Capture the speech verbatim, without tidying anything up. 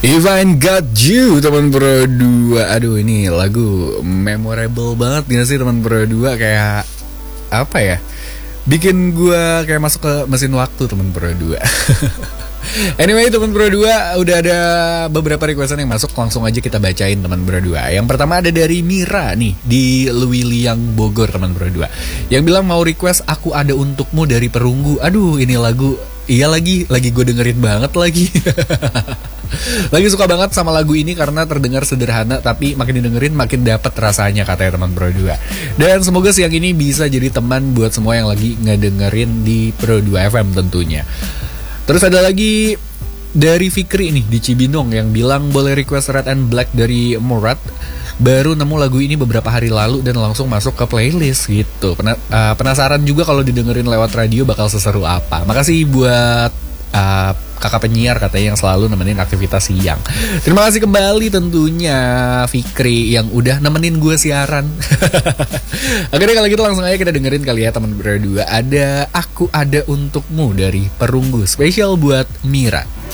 If I Ain't Got You, teman berdua. Aduh, ini lagu memorable banget gak sih teman berdua? Kayak apa ya, bikin gue kayak masuk ke mesin waktu teman berdua. Anyway, teman berdua, udah ada beberapa requestan yang masuk, langsung aja kita bacain teman berdua. Yang pertama ada dari Mira nih di Lewiliang Bogor teman berdua, yang bilang mau request Aku Ada Untukmu dari Perunggu. Aduh, ini lagu iya lagi, lagi gue dengerin banget lagi. Lagi suka banget sama lagu ini karena terdengar sederhana tapi makin didengerin makin dapet rasanya, katanya teman berdua. Dan semoga siang ini bisa jadi teman buat semua yang lagi ngedengerin di Pro dua F M tentunya. Terus ada lagi dari Fikri nih di Cibinong yang bilang boleh request Red and Black dari Murad. Baru nemu lagu ini beberapa hari lalu dan langsung masuk ke playlist gitu. Pena, uh, penasaran juga kalau didengerin lewat radio bakal seseru apa. Makasih buat uh, kakak penyiar katanya yang selalu nemenin aktivitas siang. Terima kasih kembali tentunya Fikri yang udah nemenin gue siaran. Oke deh, kalau gitu langsung aja kita dengerin kali ya teman berdua. Ada Aku Ada Untukmu dari Perunggu, spesial buat Mira.